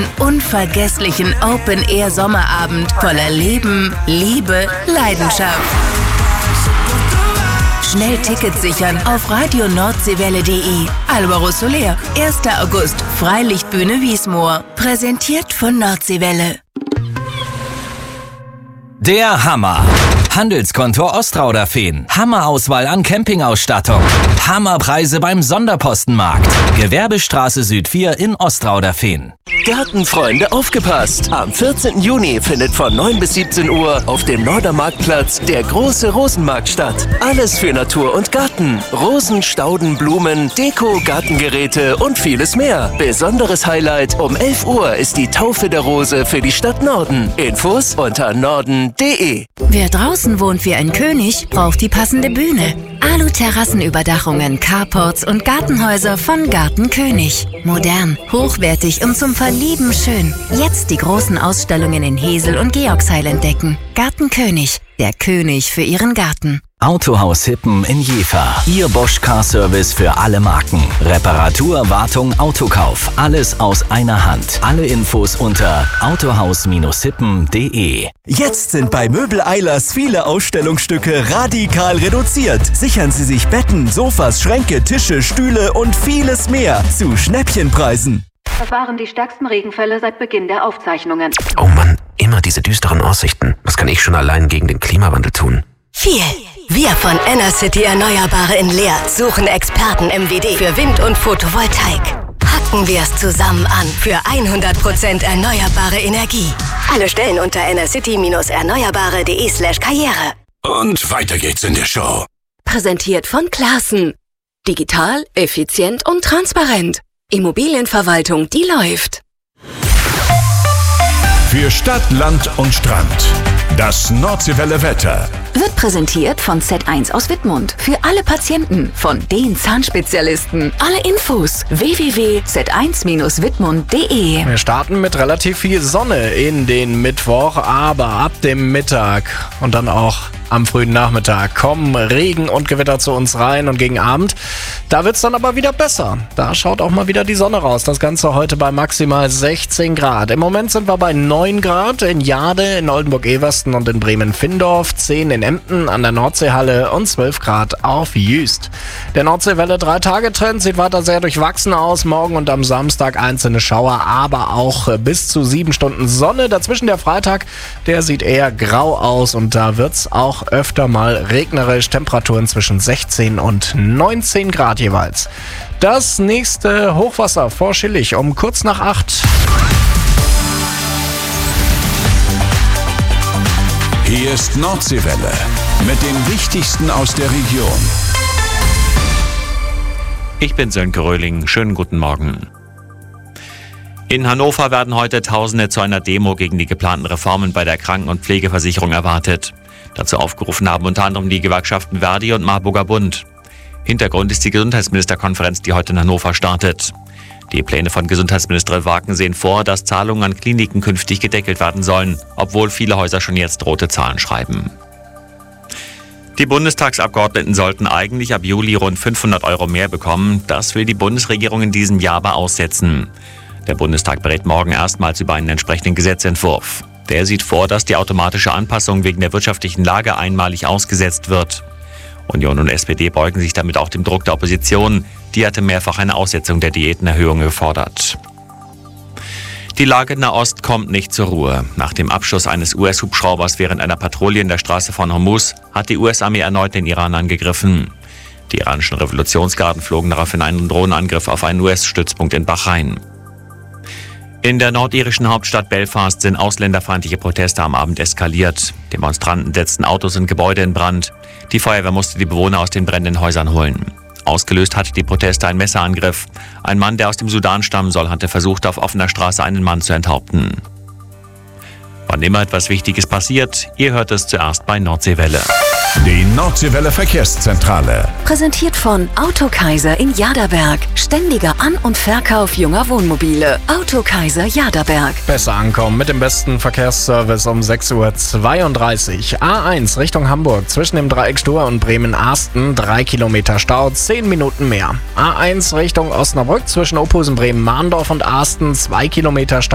Unvergesslichen Open-Air-Sommerabend voller Leben, Liebe, Leidenschaft. Schnell Tickets sichern auf radioNordseewelle.de. Alvaro Soler, 1. August, Freilichtbühne Wiesmoor. Präsentiert von Nordseewelle. Der Hammer. Handelskonto Ostrauder-Fehn. Hammerauswahl an Campingausstattung. Hammerpreise beim Sonderpostenmarkt. Gewerbestraße Süd 4 in Ostrauder-Fehn. Gartenfreunde, aufgepasst! Am 14. Juni findet von 9 bis 17 Uhr auf dem Nordermarktplatz der große Rosenmarkt statt. Alles für Natur und Garten. Rosen, Stauden, Blumen, Deko, Gartengeräte und vieles mehr. Besonderes Highlight: um 11 Uhr ist die Taufe der Rose für die Stadt Norden. Infos unter norden.de. Wer draußen wohnt wie ein König, braucht die passende Bühne. Alu-Terrassenüberdachungen, Carports und Gartenhäuser von Gartenkönig. Modern, hochwertig und zum Verlieben schön. Jetzt die großen Ausstellungen in Hesel und Georgsheil entdecken. Gartenkönig, der König für Ihren Garten. Autohaus Hippen in Jever. Ihr Bosch Car Service für alle Marken. Reparatur, Wartung, Autokauf. Alles aus einer Hand. Alle Infos unter autohaus-hippen.de. Jetzt sind bei Möbel Eilers viele Ausstellungsstücke radikal reduziert. Sichern Sie sich Betten, Sofas, Schränke, Tische, Stühle und vieles mehr zu Schnäppchenpreisen. Das waren die stärksten Regenfälle seit Beginn der Aufzeichnungen. Oh Mann, immer diese düsteren Aussichten. Was kann ich schon allein gegen den Klimawandel tun? Viel. Wir von Enercity Erneuerbare in Leer suchen Experten im WD für Wind- und Photovoltaik. Packen wir es zusammen an für 100% erneuerbare Energie. Alle Stellen unter enercity-erneuerbare.de/karriere. Und weiter geht's in der Show. Präsentiert von Classen. Digital, effizient und transparent. Immobilienverwaltung, die läuft. Für Stadt, Land und Strand. Das Nordseewelle Wetter. Wird präsentiert von Z1 aus Wittmund. Für alle Patienten, von den Zahnspezialisten. Alle Infos www.z1-wittmund.de. Wir starten mit relativ viel Sonne in den Mittwoch, aber ab dem Mittag und dann auch am frühen Nachmittag kommen Regen und Gewitter zu uns rein und gegen Abend, da wird's dann aber wieder besser. Da schaut auch mal wieder die Sonne raus. Das Ganze heute bei maximal 16 Grad. Im Moment sind wir bei 9 Grad in Jade, in Oldenburg-Eversten und in Bremen-Findorf, 10 in Emden an der Nordseehalle und 12 Grad auf Jüst. Der Nordseewelle 3-Tage-Trend sieht weiter sehr durchwachsen aus. Morgen und am Samstag einzelne Schauer, aber auch bis zu 7 Stunden Sonne. Dazwischen der Freitag, der sieht eher grau aus und da wird's auch öfter mal regnerisch. Temperaturen zwischen 16 und 19 Grad jeweils. Das nächste Hochwasser vor Schillig um kurz nach 8. Hier ist Nordseewelle mit dem Wichtigsten aus der Region. Ich bin Sönke Röhling. Schönen guten Morgen. In Hannover werden heute Tausende zu einer Demo gegen die geplanten Reformen bei der Kranken- und Pflegeversicherung erwartet. Dazu aufgerufen haben unter anderem die Gewerkschaften Verdi und Marburger Bund. Hintergrund ist die Gesundheitsministerkonferenz, die heute in Hannover startet. Die Pläne von Gesundheitsministerin Waken sehen vor, dass Zahlungen an Kliniken künftig gedeckelt werden sollen, obwohl viele Häuser schon jetzt rote Zahlen schreiben. Die Bundestagsabgeordneten sollten eigentlich ab Juli rund 500 € mehr bekommen. Das will die Bundesregierung in diesem Jahr aber aussetzen. Der Bundestag berät morgen erstmals über einen entsprechenden Gesetzentwurf. Der sieht vor, dass die automatische Anpassung wegen der wirtschaftlichen Lage einmalig ausgesetzt wird. Union und SPD beugen sich damit auch dem Druck der Opposition. Die hatte mehrfach eine Aussetzung der Diätenerhöhung gefordert. Die Lage in Nahost kommt nicht zur Ruhe. Nach dem Abschuss eines US-Hubschraubers während einer Patrouille in der Straße von Hormuz hat die US-Armee erneut den Iran angegriffen. Die iranischen Revolutionsgarden flogen daraufhin einen Drohnenangriff auf einen US-Stützpunkt in Bahrain. In der nordirischen Hauptstadt Belfast sind ausländerfeindliche Proteste am Abend eskaliert. Demonstranten setzten Autos und Gebäude in Brand. Die Feuerwehr musste die Bewohner aus den brennenden Häusern holen. Ausgelöst hatte die Proteste ein Messerangriff. Ein Mann, der aus dem Sudan stammen soll, hatte versucht, auf offener Straße einen Mann zu enthaupten. Wann immer etwas Wichtiges passiert, ihr hört es zuerst bei Nordseewelle. Die Nordseewelle Verkehrszentrale. Präsentiert von Autokaiser in Jaderberg. Ständiger An- und Verkauf junger Wohnmobile. Autokaiser Jaderberg. Besser ankommen mit dem besten Verkehrsservice um 6:32 Uhr. A1 Richtung Hamburg zwischen dem Dreieck Stur und Bremen-Arsten 3 Kilometer Stau, 10 Minuten mehr. A1 Richtung Osnabrück zwischen Ophusen, Bremen-Mahndorf und Arsten 2 Kilometer Stau.